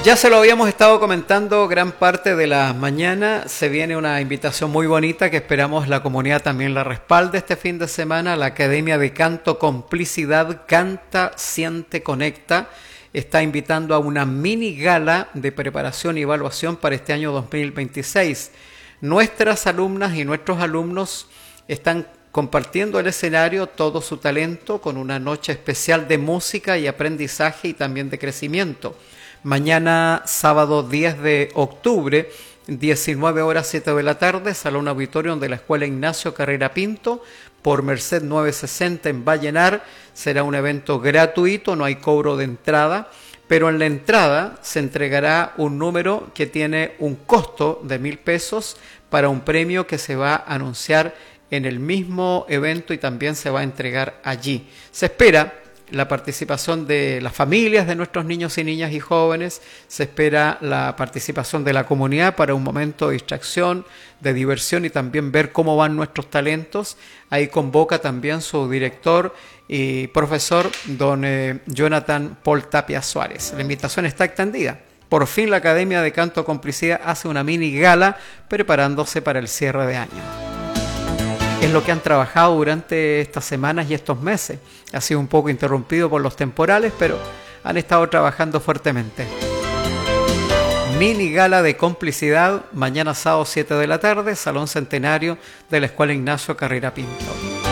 Ya se lo habíamos estado comentando gran parte de la mañana. Se viene una invitación muy bonita que esperamos la comunidad también la respalde este fin de semana. La Academia de Canto Complicidad Canta, Siente, Conecta está invitando a una mini gala de preparación y evaluación para este año 2026. Nuestras alumnas y nuestros alumnos están compartiendo el escenario, todo su talento, con una noche especial de música y aprendizaje y también de crecimiento. Mañana, sábado 10 de octubre, 19 horas 7 de la tarde, Salón Auditorium de la Escuela Ignacio Carrera Pinto, por Merced 960 en Vallenar. Será un evento gratuito, no hay cobro de entrada, pero en la entrada se entregará un número que tiene un costo de 1,000 pesos para un premio que se va a anunciar en el mismo evento y también se va a entregar allí. Se espera la participación de las familias de nuestros niños y niñas y jóvenes, se espera la participación de la comunidad para un momento de distracción, de diversión y también ver cómo van nuestros talentos. Ahí convoca también su director y profesor, don Jonathan Paul Tapia Suárez. La invitación está extendida. Por fin la Academia de Canto Complicidad hace una mini gala preparándose para el cierre de año. Es lo que han trabajado durante estas semanas y estos meses. Ha sido un poco interrumpido por los temporales, pero han estado trabajando fuertemente. Mini gala de complicidad, mañana sábado 7 de la tarde, Salón Centenario de la Escuela Ignacio Carrera Pinto.